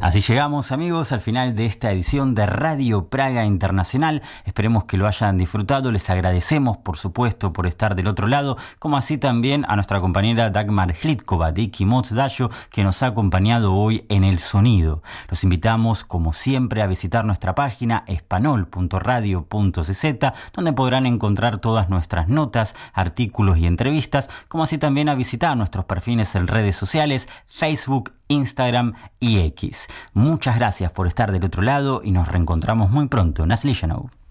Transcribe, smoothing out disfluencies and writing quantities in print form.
Así llegamos, amigos, al final de esta edición de Radio Praga Internacional. Esperemos que lo hayan disfrutado. Les agradecemos, por supuesto, por estar del otro lado, como así también a nuestra compañera Dagmar Hlitkova de Ikimots Dayo, que nos ha acompañado hoy en el sonido. Los invitamos, como siempre, a visitar nuestra página espanol.radio.cz, donde podrán encontrar todas nuestras notas, artículos y entrevistas, como así también a visitar nuestros perfiles en redes sociales, Facebook, Instagram y X. Muchas gracias por estar del otro lado y nos reencontramos muy pronto. Na slyšenou.